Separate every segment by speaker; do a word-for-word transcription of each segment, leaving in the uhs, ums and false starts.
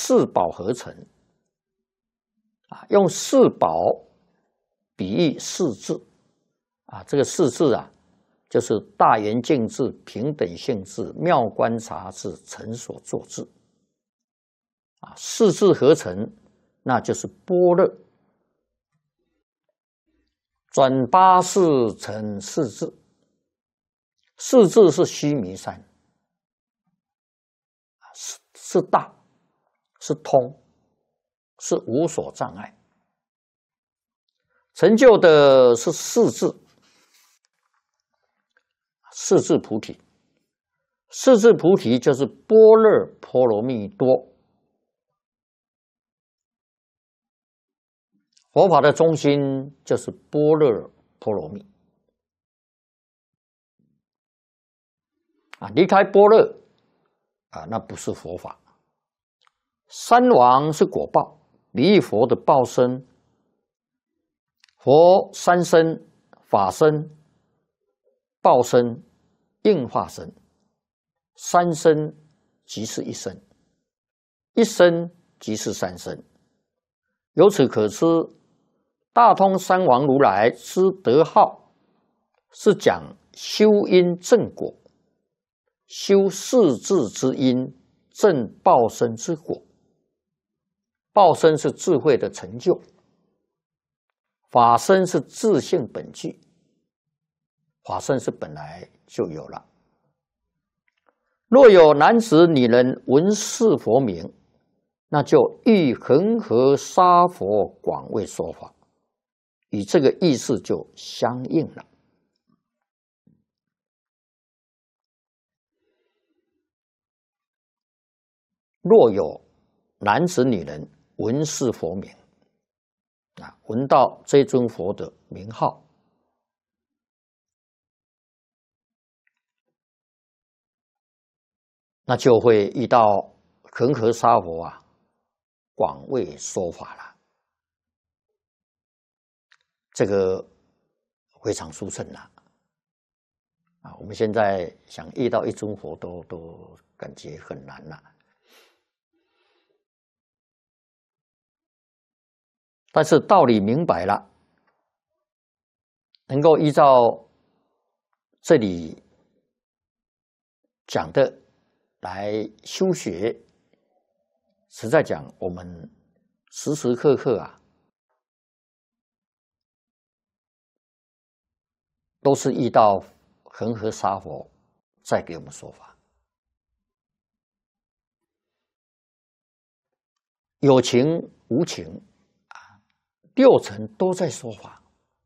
Speaker 1: 四宝合成啊，用四宝比喻四智啊，这个四智啊，就是大圆镜智、平等性智、妙观察智、成所作智啊，四智合成，那就是般若。转八事成四智，四智是须弥山，是是大，是通，是无所障碍。成就的是四智，四智菩提。四智菩提就是般若波罗蜜多。佛法的中心就是般若波罗蜜啊，离开般若啊，那不是佛法。三王是果报，比喻佛的报身。佛三身：法身、报身、应化身。三身即是一身，一身即是三身。由此可知，大通三王如来之德号，是讲修因正果，修四智之因，正报身之果。报身是智慧的成就，法身是自性本具，法身是本来就有了。若有男子女人闻是佛名，那就欲恒河沙佛广为说法，与这个意思就相应了。若有男子女人闻是佛名啊，闻到这尊佛的名号，那就会遇到恒河沙佛啊，广为说法了。这个非常殊胜了啊！我们现在想遇到一尊佛都都感觉很难了。但是道理明白了，能够依照这里讲的来修学，实在讲，我们时时刻刻啊，都是遇到恒河沙佛在给我们说法，有情无情啊，六尘都在说法。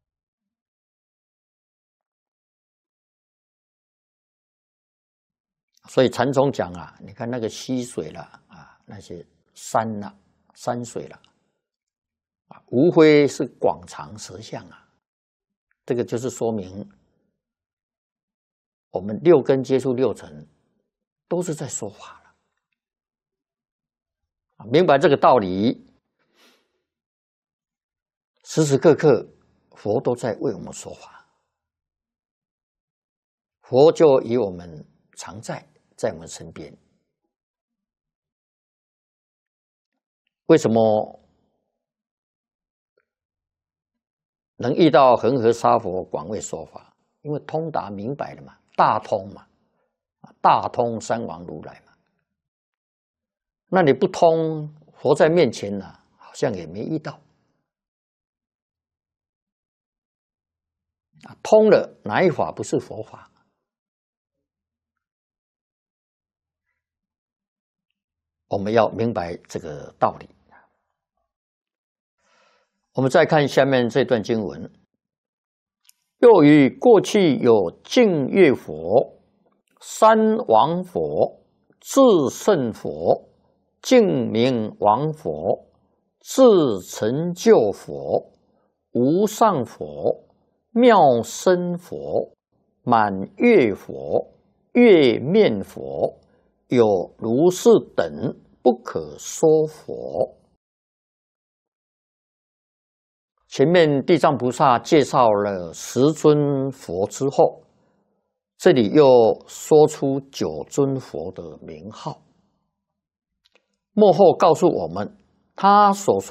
Speaker 1: 所以禅宗讲啊，你看那个溪水啦，啊，那些山啦、山水啦，啊，无非是广长舌相啊。这个就是说明，我们六根接触六尘，都是在说法了。明白这个道理，时时刻刻佛都在为我们说法，佛就与我们常在。在我们身边，为什么能遇到恒河沙佛广为说法？因为通达明白了嘛，大通嘛，大通三王如来嘛。那你不通，佛在面前呢、啊，好像也没遇到。啊，通了，哪一法不是佛法？我们要明白这个道理。我们再看下面这段经文：又于过去有净月佛、三王佛、至圣佛、净明王佛、至成就佛、无上佛、妙身佛、满月佛、月面佛，有如是等不可说佛。前面地藏菩萨介绍了十尊佛之后，这里又说出九尊佛的名号。 幕后告诉我们，他所说